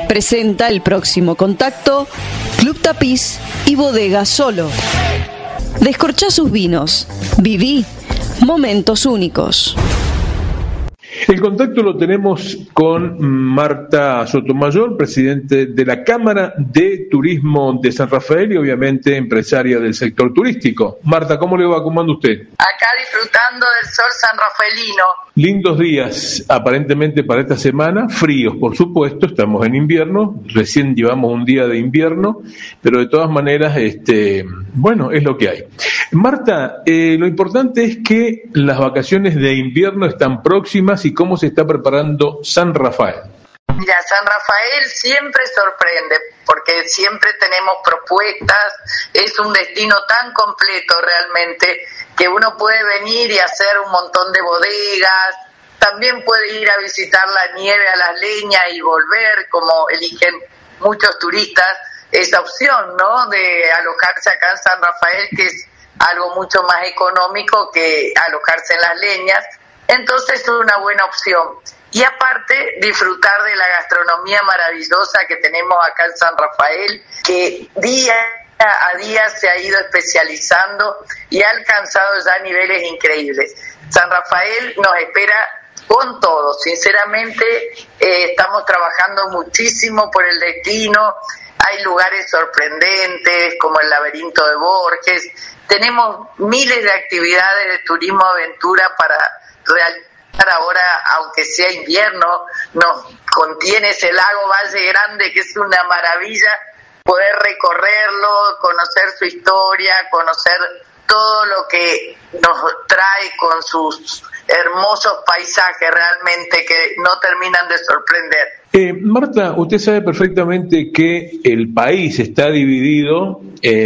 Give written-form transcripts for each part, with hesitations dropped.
Presenta el próximo contacto Club Tapiz y Bodega Solo. Descorchá sus vinos. Viví momentos únicos. El contacto lo tenemos con Marta Sotomayor, presidente de la Cámara de Turismo de San Rafael y obviamente empresaria del sector turístico. Marta, ¿cómo le va? ¿Cómo anda usted? Acá disfrutando del sol sanrafaelino. Lindos días, aparentemente para esta semana, fríos por supuesto, estamos en invierno, recién llevamos un día de invierno, pero de todas maneras, bueno, es lo que hay. Marta, lo importante es que las vacaciones de invierno están próximas y cómo se está preparando San Rafael. Mira, San Rafael siempre sorprende porque siempre tenemos propuestas, es un destino tan completo realmente que uno puede venir y hacer un montón de bodegas, también puede ir a visitar la nieve a Las Leñas y volver, como eligen muchos turistas, esa opción, ¿no?, de alojarse acá en San Rafael, que es algo mucho más económico que alojarse en Las Leñas, entonces es una buena opción. Y aparte, disfrutar de la gastronomía maravillosa que tenemos acá en San Rafael, que día a día se ha ido especializando y ha alcanzado ya niveles increíbles. San Rafael nos espera con todo, sinceramente estamos trabajando muchísimo por el destino, hay lugares sorprendentes como el Laberinto de Borges, tenemos miles de actividades de turismo aventura para realizar ahora, aunque sea invierno, nos contiene ese lago Valle Grande que es una maravilla, poder recorrerlo, conocer su historia, conocer todo lo que nos trae con sus hermosos paisajes realmente que no terminan de sorprender. Marta, usted sabe perfectamente que el país está dividido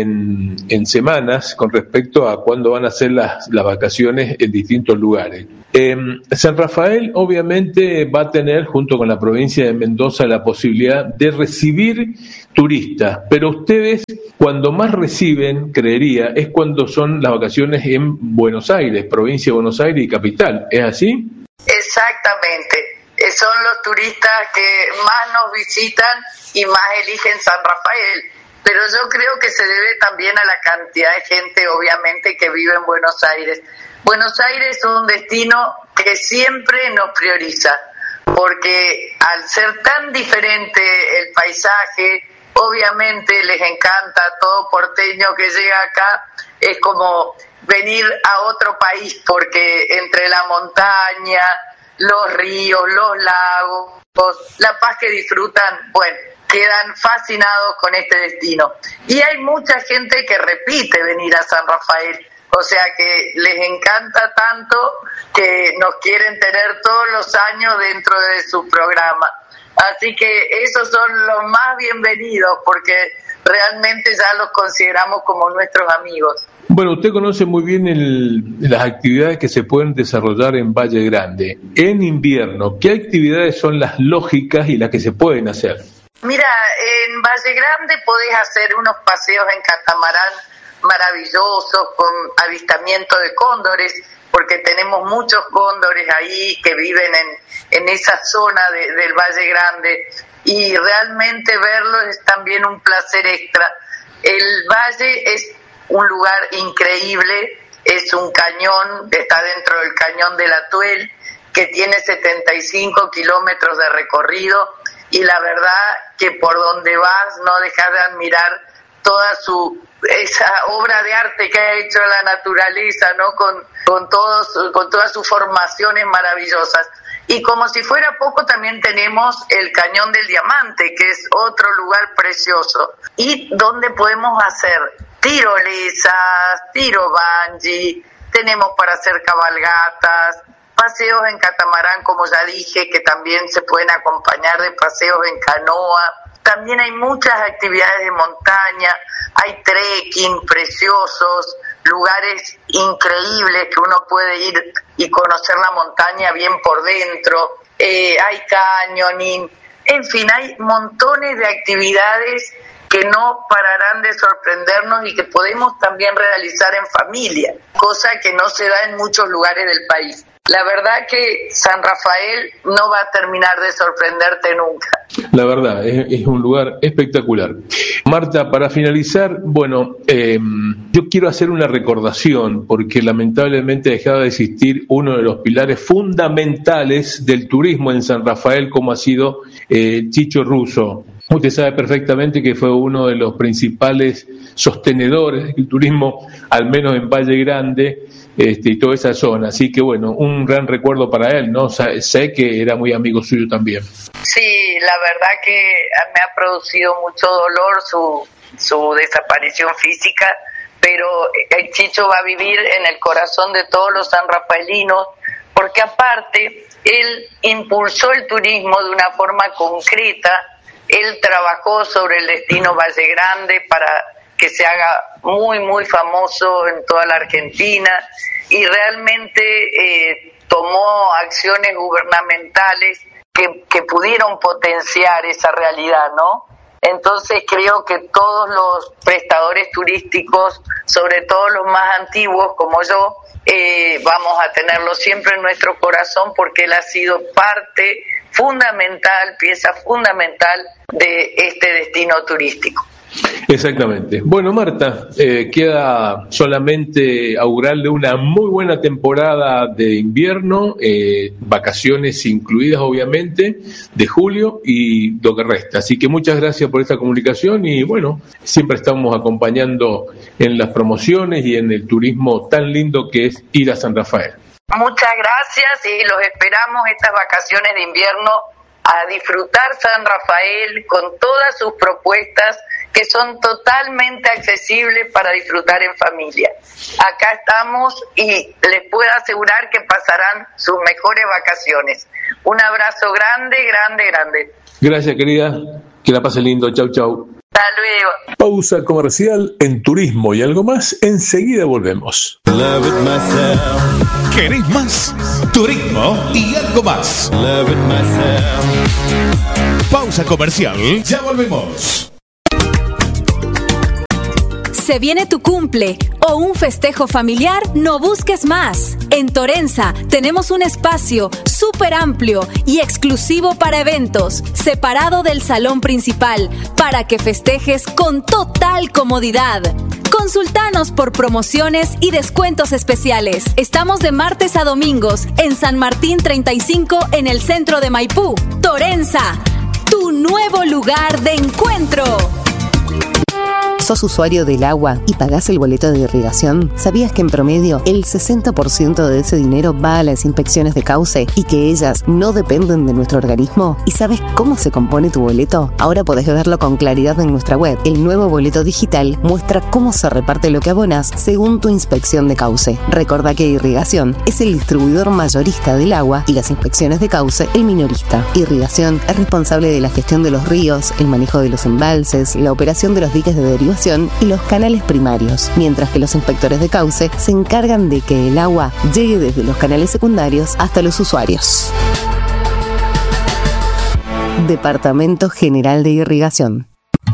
en semanas con respecto a cuándo van a ser las vacaciones en distintos lugares. San Rafael obviamente va a tener, junto con la provincia de Mendoza, la posibilidad de recibir turistas, pero ustedes cuando más reciben, creería, es cuando son las vacaciones en Buenos Aires, provincia de Buenos Aires y capital, ¿es así? Exactamente. Son los turistas que más nos visitan y más eligen San Rafael, pero yo creo que se debe también a la cantidad de gente, obviamente, que vive en Buenos Aires. Buenos Aires es un destino que siempre nos prioriza, porque al ser tan diferente el paisaje, obviamente les encanta a todo porteño que llega acá, es como venir a otro país, porque entre la montaña, los ríos, los lagos, la paz que disfrutan, bueno, quedan fascinados con este destino. Y hay mucha gente que repite venir a San Rafael, o sea que les encanta tanto que nos quieren tener todos los años dentro de su programa. Así que esos son los más bienvenidos porque realmente ya los consideramos como nuestros amigos. Bueno, usted conoce muy bien las actividades que se pueden desarrollar en Valle Grande. En invierno, ¿qué actividades son las lógicas y las que se pueden hacer? Mira, en Valle Grande podés hacer unos paseos en catamarán maravillosos con avistamiento de cóndores, porque tenemos muchos cóndores ahí que viven en esa zona del Valle Grande y realmente verlos es también un placer extra. El valle es un lugar increíble, es un cañón, está dentro del cañón de la Tuel, que tiene 75 kilómetros de recorrido y la verdad que por donde vas no dejas de admirar toda esa obra de arte que ha hecho la naturaleza, ¿no? Con todas sus formaciones maravillosas. Y como si fuera poco, también tenemos el Cañón del Diamante, que es otro lugar precioso, y donde podemos hacer tirolesas, tiro bungee, tenemos para hacer cabalgatas, paseos en catamarán, como ya dije, que también se pueden acompañar de paseos en canoa. También hay muchas actividades de montaña, hay trekking preciosos, lugares increíbles que uno puede ir y conocer la montaña bien por dentro, hay canyoning, en fin, hay montones de actividades que no pararán de sorprendernos y que podemos también realizar en familia, cosa que no se da en muchos lugares del país. La verdad que San Rafael no va a terminar de sorprenderte nunca. La verdad, es un lugar espectacular. Marta, para finalizar, bueno, yo quiero hacer una recordación, porque lamentablemente ha dejado de existir uno de los pilares fundamentales del turismo en San Rafael, como ha sido Chicho Russo. Usted sabe perfectamente que fue uno de los principales sostenedores del turismo, al menos en Valle Grande, y toda esa zona. Así que bueno, un gran recuerdo para él, ¿no? Sé que era muy amigo suyo también. Sí, la verdad que me ha producido mucho dolor su desaparición física, pero el Chicho va a vivir en el corazón de todos los sanrafaelinos, porque aparte él impulsó el turismo de una forma concreta. Él trabajó sobre el destino Valle Grande para que se haga muy, muy famoso en toda la Argentina, y realmente tomó acciones gubernamentales que pudieron potenciar esa realidad, ¿no? Entonces creo que todos los prestadores turísticos, sobre todo los más antiguos como yo, vamos a tenerlo siempre en nuestro corazón, porque él ha sido parte fundamental, pieza fundamental de este destino turístico. Exactamente. Bueno, Marta, queda solamente augurarle una muy buena temporada de invierno, vacaciones incluidas obviamente, de julio y lo que resta. Así que muchas gracias por esta comunicación y bueno, siempre estamos acompañando en las promociones y en el turismo tan lindo que es ir a San Rafael. Muchas gracias y los esperamos estas vacaciones de invierno a disfrutar San Rafael con todas sus propuestas que son totalmente accesibles para disfrutar en familia. Acá estamos y les puedo asegurar que pasarán sus mejores vacaciones. Un abrazo grande, grande, grande. Gracias, querida. Que la pase lindo. Chau, chau. Hasta luego. Pausa comercial en Turismo y algo más. Enseguida volvemos. ¿Querés más? Turismo y algo más. Pausa comercial. Ya volvemos. Se viene tu cumple o un festejo familiar, no busques más. En Torenza tenemos un espacio súper amplio y exclusivo para eventos, separado del salón principal, para que festejes con total comodidad. Consultanos por promociones y descuentos especiales. Estamos de martes a domingos en San Martín 35 en el centro de Maipú. Torenza, tu nuevo lugar de encuentro. ¿Sos usuario del agua y pagás el boleto de irrigación? ¿Sabías que en promedio el 60% de ese dinero va a las inspecciones de cauce y que ellas no dependen de nuestro organismo? ¿Y sabes cómo se compone tu boleto? Ahora podés verlo con claridad en nuestra web. El nuevo boleto digital muestra cómo se reparte lo que abonás según tu inspección de cauce. Recordá que Irrigación es el distribuidor mayorista del agua y las inspecciones de cauce el minorista. Irrigación es responsable de la gestión de los ríos, el manejo de los embalses, la operación de los diques de derivación y los canales primarios, mientras que los inspectores de cauce se encargan de que el agua llegue desde los canales secundarios hasta los usuarios. Departamento General de Irrigación.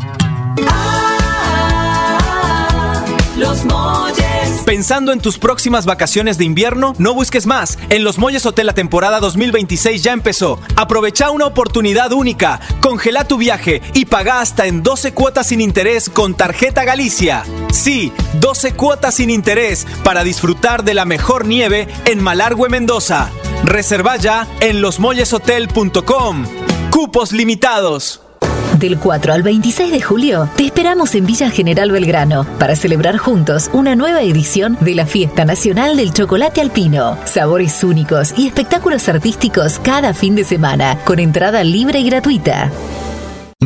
Los Molles. Pensando en tus próximas vacaciones de invierno, no busques más. En Los Molles Hotel la temporada 2026 ya empezó. Aprovecha una oportunidad única. Congela tu viaje y paga hasta en 12 cuotas sin interés con tarjeta Galicia. Sí, 12 cuotas sin interés para disfrutar de la mejor nieve en Malargüe, Mendoza. Reserva ya en losmolleshotel.com. Cupos limitados. Del 4 al 26 de julio, te esperamos en Villa General Belgrano para celebrar juntos una nueva edición de la Fiesta Nacional del Chocolate Alpino. Sabores únicos y espectáculos artísticos cada fin de semana, con entrada libre y gratuita.